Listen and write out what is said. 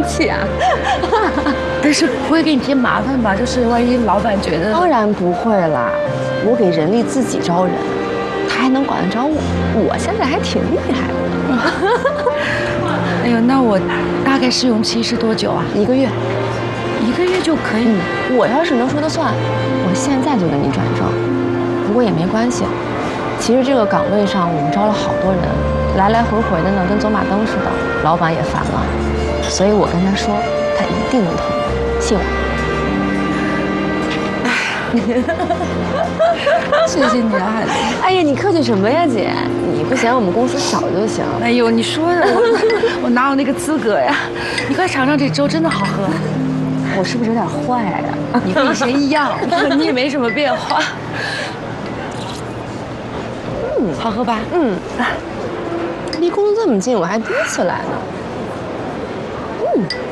气啊。 但是不会给你添麻烦吧？就是万一老板觉得…… 当然不会啦，我给人力自己招人，他还能管得着我？我现在还挺厉害的。 哎呦，那我大概试用期是多久啊 1个月 ？1个月就可以？ 我要是能说得算，我现在就给你转正。不过也没关系，其实这个岗位上我们招了好多人，来来回回的呢，跟走马灯似的，老板也烦了。所以我跟他说，他一定能同意，信我。 谢谢你啊，海丽。 哎呀，你客气什么呀，姐？你不嫌我们公司少就行。 哎呦，你说的我哪有那个资格呀？你快尝尝这粥，真的好喝。 我是不是有点坏呀？ 你跟以前一样，你也没什么变化。好喝吧？ 离公司这么近，我还第一次来呢。